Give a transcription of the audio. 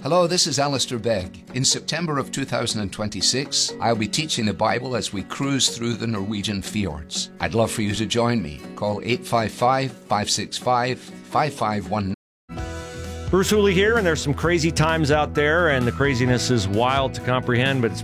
Hello, this is Alistair Begg. In September of 2026, I'll be teaching the Bible as we cruise through the Norwegian fjords. I'd love for you to join me. Call 855-565-5519. Bruce Hooley here, and there's some crazy times out there, and the craziness is wild to comprehend, but it's